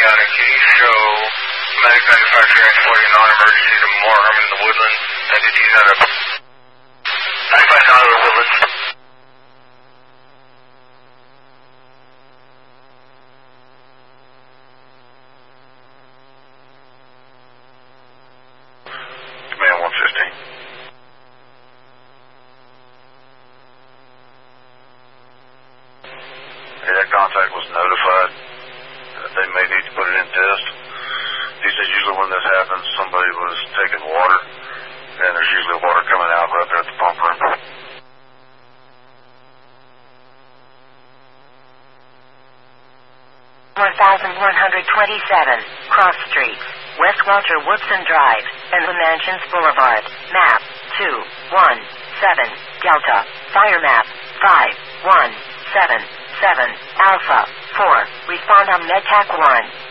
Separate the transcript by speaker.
Speaker 1: County, can you show Medic 95 transporting non-emergency to Marham in the Woodlands? Entities out of 95 out of the Woodlands. Command 115. Hey, that contact was notified that they may need to put it in test. He said usually when this happens, somebody was taking water, and there's usually water coming out right there at the pump room.
Speaker 2: 1127, Cross Street, West Walter Woodson Drive, and the Mansions Boulevard, map 217, Delta, fire map 5177, Alpha 4, respond on MedTac 1.